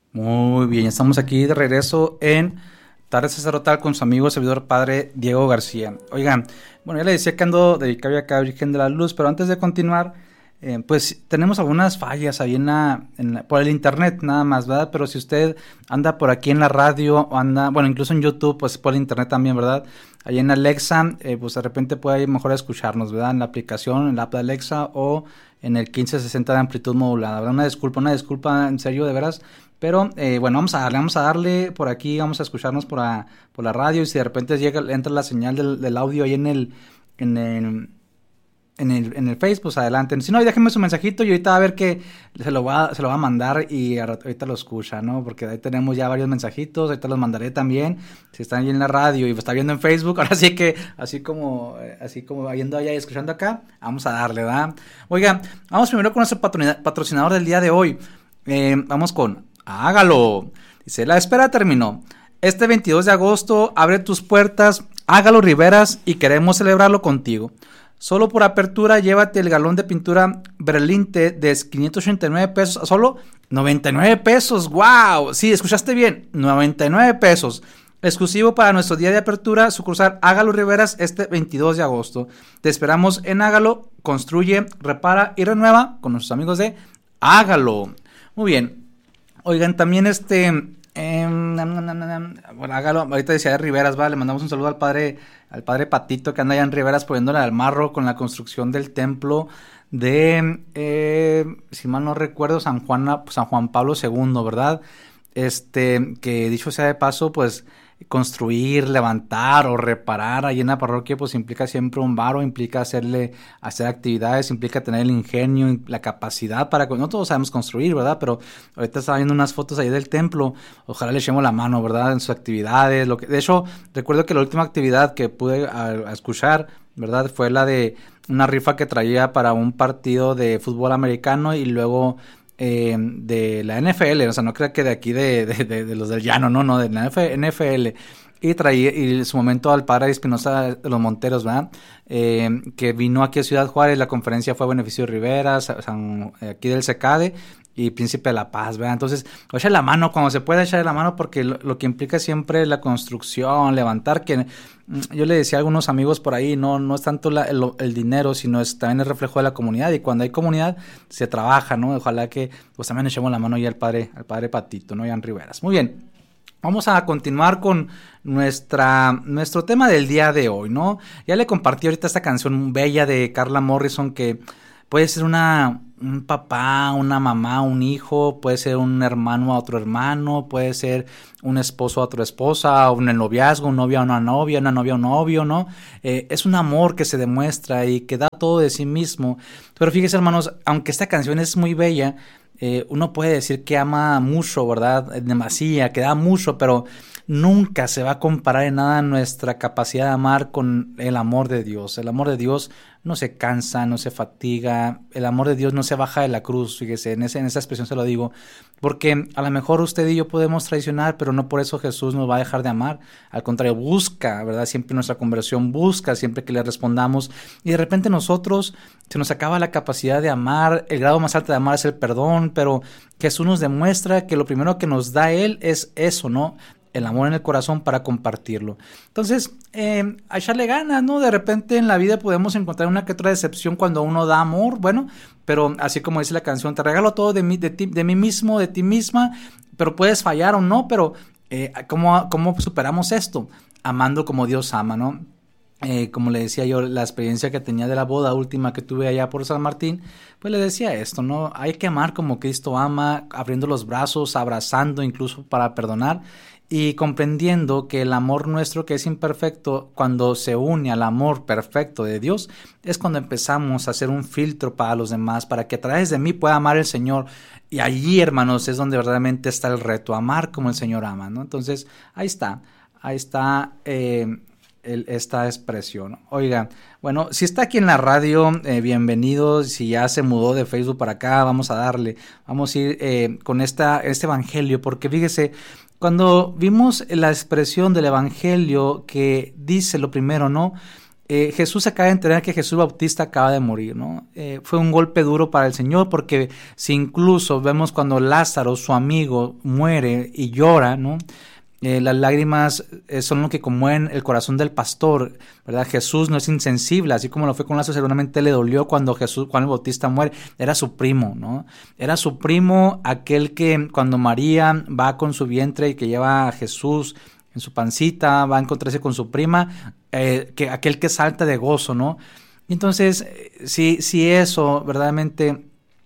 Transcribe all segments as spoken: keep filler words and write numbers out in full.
Muy bien, estamos aquí de regreso en Tarde Sacerdotal con su amigo servidor padre Diego García. Oigan, bueno, ya le decía que ando dedicado acá a Virgen de la Luz, pero antes de continuar, eh, pues tenemos algunas fallas ahí en la, en la, por el internet nada más, ¿verdad? Pero si usted anda por aquí en la radio o anda, bueno, incluso en YouTube, pues por el internet también, ¿verdad? Ahí en Alexa, eh, pues de repente puede ir mejor a escucharnos, ¿verdad? En la aplicación, en la app de Alexa o en el quince sesenta de amplitud modulada, ¿verdad? Una disculpa, una disculpa, en serio, de veras. Pero eh, bueno, vamos a darle, vamos a darle por aquí, vamos a escucharnos por, a, por la radio y si de repente llega, entra la señal del, del audio ahí en el, en el, en el, en el Facebook, pues adelante. Si no, déjenme su mensajito y ahorita va a ver que se lo va, se lo va a mandar y ahorita lo escucha, ¿no? Porque ahí tenemos ya varios mensajitos, ahorita los mandaré también. Si están ahí en la radio y está viendo en Facebook, ahora sí que, así como, así como viendo allá y escuchando acá, vamos a darle, ¿verdad? Oiga, vamos primero con nuestro patrocinador del día de hoy. Eh, vamos con Hágalo. Dice, la espera terminó. Este veintidós de agosto abre tus puertas Hágalo Riveras y queremos celebrarlo contigo. Solo por apertura llévate el galón de pintura Berlinte de quinientos ochenta y nueve pesos a solo noventa y nueve pesos. ¡Wow! Sí, escuchaste bien, noventa y nueve pesos. Exclusivo para nuestro día de apertura, sucursal Hágalo Riveras este veintidós de agosto. Te esperamos en Hágalo, construye, repara y renueva con nuestros amigos de Hágalo. Muy bien. Oigan, también este, eh, bueno, hágalo, ahorita decía de Riveras, va, le mandamos un saludo al padre, al padre Patito que anda allá en Riveras poniéndole al marro con la construcción del templo de, eh, si mal no recuerdo, San Juan, San Juan Pablo segundo, ¿verdad? Este, que dicho sea de paso, pues construir, levantar o reparar ahí en la parroquia pues implica siempre un varo, implica hacerle hacer actividades, implica tener el ingenio, la capacidad para, no todos sabemos construir, ¿verdad? Pero ahorita estaba viendo unas fotos ahí del templo, ojalá le echemos la mano, ¿verdad? En sus actividades, lo que, de hecho recuerdo que la última actividad que pude a, a escuchar, ¿verdad? Fue la de una rifa que traía para un partido de fútbol americano y luego Eh, de la N F L, o sea, no creo que de aquí de, de, de, de los del llano, no, no, de la N F L, y traía, y en su momento al padre Espinosa de los Monteros, ¿verdad? Eh, que vino aquí a Ciudad Juárez, la conferencia fue Beneficio Rivera, San, aquí del SECADE, y Príncipe de la Paz, ¿verdad? Entonces, echa la mano cuando se pueda, echar la mano, porque lo, lo que implica siempre la construcción, levantar, que yo le decía a algunos amigos por ahí, no, no es tanto la, el, el dinero, sino es también el reflejo de la comunidad, y cuando hay comunidad, se trabaja, ¿no? Ojalá que, pues también echemos la mano ya al padre, al padre Patito, ¿no? Jan Riveras. Muy bien. Vamos a continuar con nuestra, nuestro tema del día de hoy, ¿no? Ya le compartí ahorita esta canción bella de Carla Morrison que puede ser una, un papá, una mamá, un hijo, puede ser un hermano a otro hermano, puede ser un esposo a otra esposa, un noviazgo, un novio a una novia, una novia a un novio, ¿no? Eh, es un amor que se demuestra y que da todo de sí mismo. Pero fíjense, hermanos, aunque esta canción es muy bella, Eh, uno puede decir que ama mucho, ¿verdad? En demasía, que da mucho, pero nunca se va a comparar en nada nuestra capacidad de amar con el amor de Dios. El amor de Dios no se cansa, no se fatiga, el amor de Dios no se baja de la cruz, fíjese, en, ese, en esa expresión se lo digo, porque a lo mejor usted y yo podemos traicionar, pero no por eso Jesús nos va a dejar de amar, al contrario, busca, ¿verdad? Siempre nuestra conversión busca, siempre que le respondamos, y de repente nosotros se nos acaba la capacidad de amar, el grado más alto de amar es el perdón, pero Jesús nos demuestra que lo primero que nos da Él es eso, ¿no? El amor en el corazón para compartirlo. Entonces, eh, a echarle ganas, ¿no? De repente en la vida podemos encontrar una que otra decepción cuando uno da amor, bueno, pero así como dice la canción, te regalo todo de mí, de ti, de mí mismo, de ti misma, pero puedes fallar o no, pero eh, ¿cómo, cómo superamos esto? Amando como Dios ama, ¿no? Eh, como le decía yo, la experiencia que tenía de la boda última que tuve allá por San Martín, pues le decía esto, ¿no? Hay que amar como Cristo ama, abriendo los brazos, abrazando incluso para perdonar y comprendiendo que el amor nuestro que es imperfecto, cuando se une al amor perfecto de Dios, es cuando empezamos a hacer un filtro para los demás, para que a través de mí pueda amar el Señor. Y allí, hermanos, es donde verdaderamente está el reto, amar como el Señor ama, ¿no? Entonces, ahí está, ahí está eh, el, esta expresión. Oiga, bueno, si está aquí en la radio, eh, bienvenido. Si ya se mudó de Facebook para acá, vamos a darle, vamos a ir eh, con esta, este evangelio, porque fíjese, cuando vimos la expresión del evangelio que dice lo primero, ¿no? eh, Jesús acaba de enterar que Jesús Bautista acaba de morir, ¿no? Eh, fue un golpe duro para el Señor, porque si incluso vemos cuando Lázaro, su amigo, muere y llora, ¿no? Eh, las lágrimas eh, son lo que conmueven el corazón del pastor, ¿verdad? Jesús no es insensible, así como lo fue con Lázaro. Seguramente le dolió cuando Jesús, Juan el Bautista muere. Era su primo, ¿no? Era su primo, aquel que cuando María va con su vientre y que lleva a Jesús en su pancita, va a encontrarse con su prima, eh, que aquel que salta de gozo, ¿no? Y entonces, eh, si, si eso verdaderamente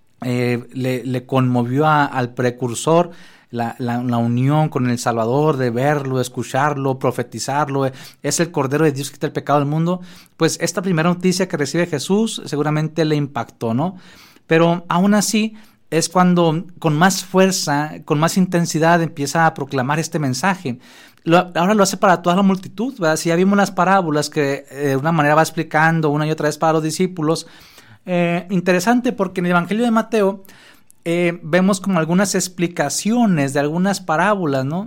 eh, le, le conmovió a, al precursor, La, la, la unión con el Salvador, de verlo, escucharlo, profetizarlo, es el Cordero de Dios que quita el pecado del mundo, pues esta primera noticia que recibe Jesús seguramente le impactó, ¿no? Pero aún así es cuando con más fuerza, con más intensidad empieza a proclamar este mensaje. Lo, ahora lo hace para toda la multitud, ¿verdad? Si ya vimos las parábolas que eh, de una manera va explicando una y otra vez para los discípulos, eh, interesante porque en el Evangelio de Mateo Eh, vemos como algunas explicaciones de algunas parábolas, ¿no?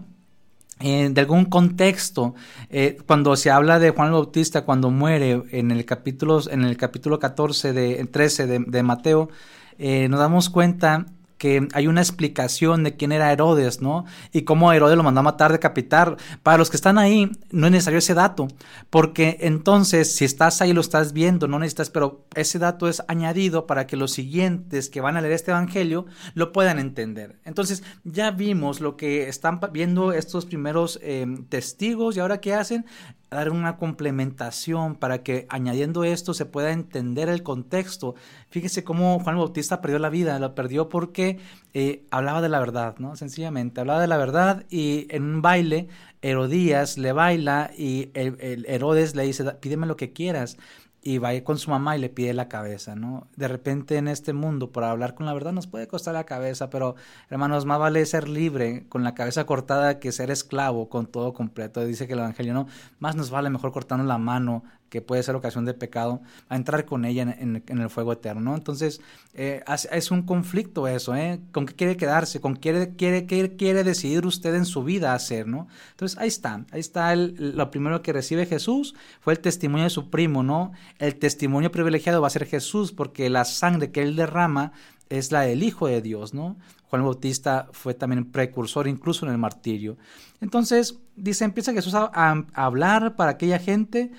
Eh, de algún contexto. Eh, cuando se habla de Juan el Bautista cuando muere en el capítulo, en el capítulo catorce de, trece de, de Mateo, eh, nos damos cuenta que hay una explicación de quién era Herodes, ¿no? Y cómo Herodes lo mandó a matar, decapitar. Para los que están ahí, no es necesario ese dato, porque entonces, si estás ahí, lo estás viendo, no necesitas, pero ese dato es añadido para que los siguientes que van a leer este evangelio lo puedan entender. Entonces, ya vimos lo que están viendo estos primeros eh, testigos, y ahora ¿qué hacen? Dar una complementación para que añadiendo esto se pueda entender el contexto. Fíjese cómo Juan el Bautista perdió la vida, la perdió porque eh, hablaba de la verdad, ¿no? Sencillamente, hablaba de la verdad, y en un baile Herodías le baila y el, el Herodes le dice, pídeme lo que quieras, y va con su mamá y le pide la cabeza, ¿no? De repente en este mundo, por hablar con la verdad nos puede costar la cabeza, pero hermanos, más vale ser libre con la cabeza cortada que ser esclavo con todo completo. Dice que el evangelio, no, más nos vale mejor cortarnos la mano, que puede ser ocasión de pecado, a entrar con ella en, en, en el fuego eterno, ¿no? Entonces, eh, es un conflicto eso, ¿eh? ¿Con qué quiere quedarse? ¿Con qué quiere, quiere, quiere, quiere decidir usted en su vida hacer, ¿no? Entonces, ahí está, ahí está el, lo primero que recibe Jesús, fue el testimonio de su primo, ¿no? El testimonio privilegiado va a ser Jesús, porque la sangre que él derrama es la del Hijo de Dios, ¿no? Juan el Bautista fue también precursor incluso en el martirio. Entonces, dice, empieza Jesús a, a, a hablar para aquella gente,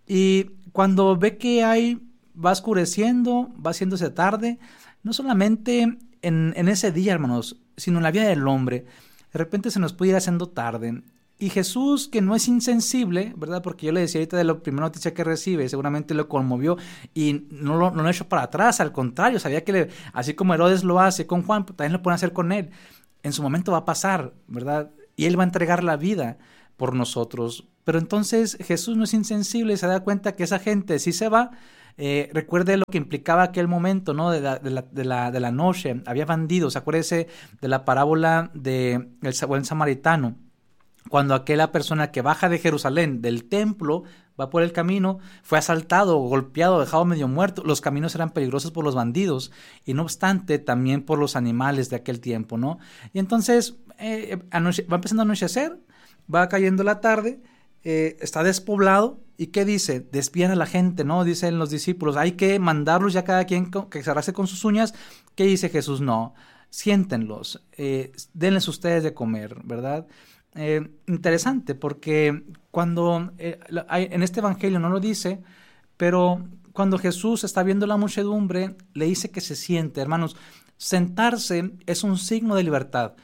y cuando ve que hay, va oscureciendo, va haciéndose tarde, no solamente en, en ese día, hermanos, sino en la vida del hombre, de repente se nos puede ir haciendo tarde. Y Jesús, que no es insensible, ¿verdad? Porque yo le decía ahorita de la primera noticia que recibe, seguramente lo conmovió y no lo, no lo ha hecho para atrás, al contrario, sabía que le, así como Herodes lo hace con Juan, también lo pueden hacer con él. En su momento va a pasar, ¿verdad? Y él va a entregar la vida por nosotros. Pero entonces Jesús no es insensible y se da cuenta que esa gente sí se va. Eh, recuerde lo que implicaba aquel momento, ¿no? De la, de, la, de, la, de la noche, había bandidos. Acuérdese de la parábola de el buen samaritano, cuando aquella persona que baja de Jerusalén, del templo, va por el camino, fue asaltado, golpeado, dejado medio muerto. Los caminos eran peligrosos por los bandidos, y no obstante también por los animales de aquel tiempo, ¿no? Y entonces eh, anoche, va empezando a anochecer, va cayendo la tarde, eh, está despoblado, ¿y qué dice? Despían a la gente, ¿no? Dicen los discípulos, hay que mandarlos ya cada quien que se arrastre con sus uñas. ¿Qué dice Jesús? No, siéntenlos, eh, denles ustedes de comer, ¿verdad? Eh, interesante, porque cuando eh, hay, en este evangelio no lo dice, pero cuando Jesús está viendo la muchedumbre, le dice que se siente. Hermanos, sentarse es un signo de libertad,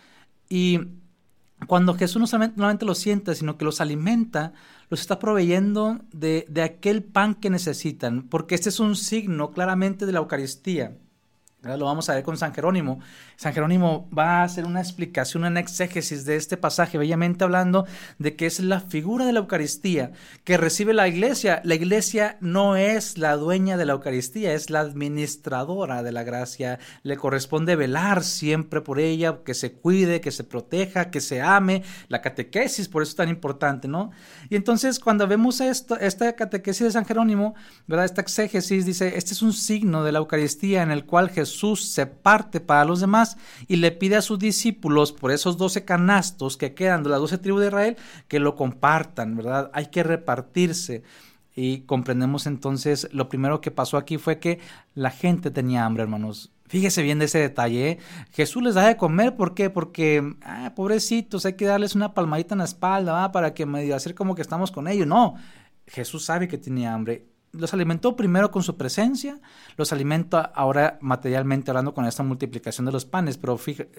y cuando Jesús no solamente, no solamente los sienta, sino que los alimenta, los está proveyendo de, de aquel pan que necesitan, porque este es un signo claramente de la Eucaristía. Ahora lo vamos a ver con San Jerónimo. San Jerónimo va a hacer una explicación, una exégesis de este pasaje, bellamente hablando de que es la figura de la Eucaristía que recibe la iglesia. La iglesia no es la dueña de la Eucaristía, es la administradora de la gracia. Le corresponde velar siempre por ella, que se cuide, que se proteja, que se ame. La catequesis, por eso es tan importante, ¿no? Y entonces cuando vemos esto, esta catequesis de San Jerónimo, ¿verdad? Esta exégesis dice, este es un signo de la Eucaristía en el cual Jesús Jesús se parte para los demás y le pide a sus discípulos, por esos doce canastos que quedan de las doce tribus de Israel, que lo compartan, ¿verdad? Hay que repartirse. Y comprendemos entonces, lo primero que pasó aquí fue que la gente tenía hambre, hermanos. Fíjese bien de ese detalle, ¿eh? Jesús les da de comer, ¿por qué? Porque, ah, pobrecitos, hay que darles una palmadita en la espalda, ¿va? Para que medio hacer como que estamos con ellos. No, Jesús sabe que tenía hambre. Los alimentó primero con su presencia, los alimenta ahora materialmente hablando con esta multiplicación de los panes, pero fíjate,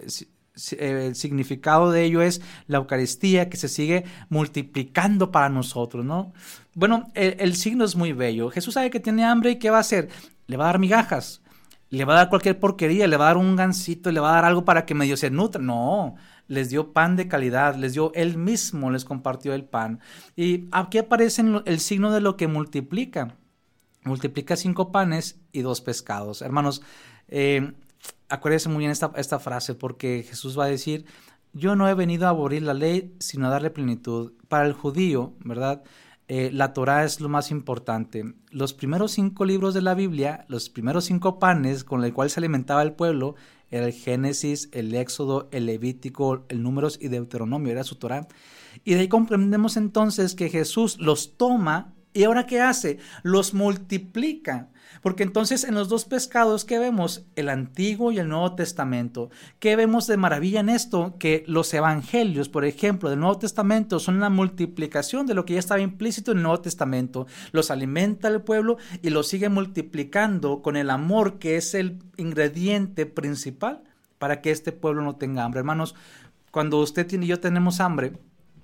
el significado de ello es la Eucaristía que se sigue multiplicando para nosotros, ¿no? Bueno, el, el signo es muy bello. Jesús sabe que tiene hambre y ¿qué va a hacer? Le va a dar migajas, le va a dar cualquier porquería, le va a dar un gansito, le va a dar algo para que medio se nutra. No, les dio pan de calidad, les dio él mismo, les compartió el pan. Y aquí aparece el signo de lo que multiplica. Multiplica cinco panes y dos pescados. Hermanos, eh, acuérdense muy bien esta, esta frase, porque Jesús va a decir, yo no he venido a abolir la ley, sino a darle plenitud. Para el judío, ¿verdad? Eh, la Torá es lo más importante. Los primeros cinco libros de la Biblia, los primeros cinco panes con los cuales se alimentaba el pueblo, era el Génesis, el Éxodo, el Levítico, el Números y Deuteronomio, era su Torá. Y de ahí comprendemos entonces que Jesús los toma. ¿Y ahora qué hace? Los multiplica. Porque entonces en los dos pescados, ¿qué vemos? El Antiguo y el Nuevo Testamento. ¿Qué vemos de maravilla en esto? Que los evangelios, por ejemplo, del Nuevo Testamento son una multiplicación de lo que ya estaba implícito en el Nuevo Testamento. Los alimenta el pueblo y los sigue multiplicando con el amor, que es el ingrediente principal para que este pueblo no tenga hambre. Hermanos, cuando usted y yo tenemos hambre,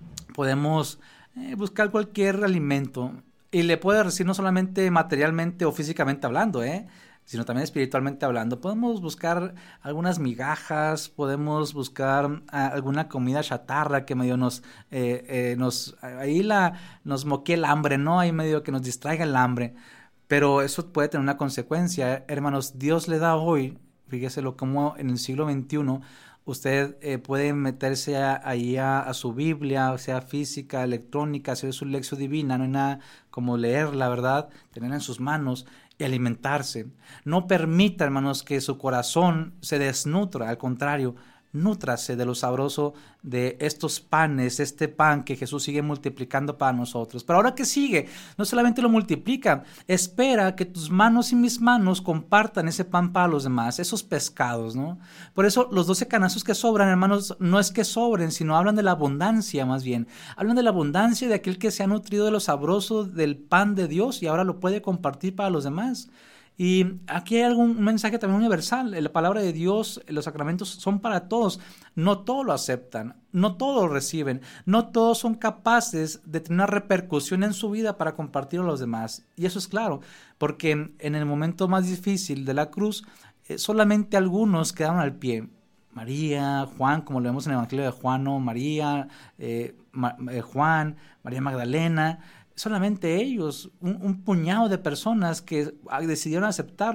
podemos eh, buscar cualquier alimento. Y le puede decir no solamente materialmente o físicamente hablando, ¿eh? sino también espiritualmente hablando. Podemos buscar algunas migajas, podemos buscar a, alguna comida chatarra que medio nos, eh, eh, nos ahí la, nos moquee el hambre, ¿no? Ahí medio que nos distraiga el hambre. Pero eso puede tener una consecuencia, ¿eh? Hermanos, Dios le da hoy, fíjeselo como en el siglo veintiuno, usted eh, puede meterse a, ahí a, a su Biblia, sea física, electrónica, hacer su lección divina, no hay nada como leerla, ¿verdad? Tenerla en sus manos y alimentarse. No permita, hermanos, que su corazón se desnutra, al contrario, nútrase de lo sabroso de estos panes, este pan que Jesús sigue multiplicando para nosotros. Pero ahora que sigue, no solamente lo multiplica, espera que tus manos y mis manos compartan ese pan para los demás, esos pescados, ¿no? Por eso los doce canastos que sobran, hermanos, no es que sobren, sino hablan de la abundancia más bien. Hablan de la abundancia de aquel que se ha nutrido de lo sabroso del pan de Dios y ahora lo puede compartir para los demás. Y aquí hay algún mensaje también universal. La palabra de Dios, los sacramentos son para todos. No todos lo aceptan, no todos lo reciben, no todos son capaces de tener una repercusión en su vida para compartirlo a los demás. Y eso es claro, porque en el momento más difícil de la cruz, eh, solamente algunos quedaron al pie. María, Juan, como lo vemos en el Evangelio de Juan, ¿no? María, eh, Ma- eh, Juan, María Magdalena. Solamente ellos, un, un puñado de personas que decidieron aceptarlo.